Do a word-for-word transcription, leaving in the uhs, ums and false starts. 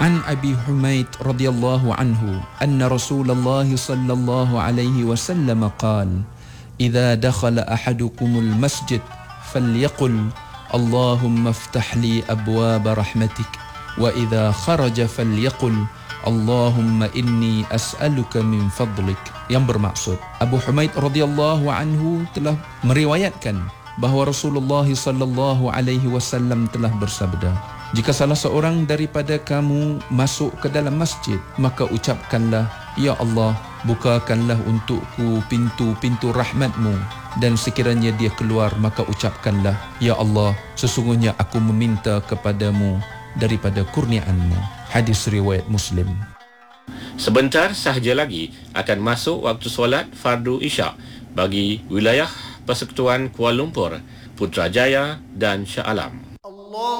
عن أبي حميد رضي الله عنه أن رسول الله صلى الله عليه وسلم قال إذا دخل أحدكم المسجد فليقل اللهم افتح لي أبواب رحمتك وإذا خرج فليقل اللهم إني أسألك من فضلك. Yang bermaksud, Abu Humaid radhiyallahu anhu telah meriwayatkan bahawa Rasulullah sallallahu alaihi wasallam telah bersabda, jika salah seorang daripada kamu masuk ke dalam masjid, maka ucapkanlah, Ya Allah, bukakanlah untukku pintu-pintu rahmatmu, dan sekiranya dia keluar, maka ucapkanlah, Ya Allah, sesungguhnya aku meminta kepadamu daripada kurniaanmu. Hadis riwayat Muslim. Sebentar sahaja lagi akan masuk waktu solat fardu Isyak bagi wilayah Persekutuan Kuala Lumpur, Putrajaya dan Shah Alam.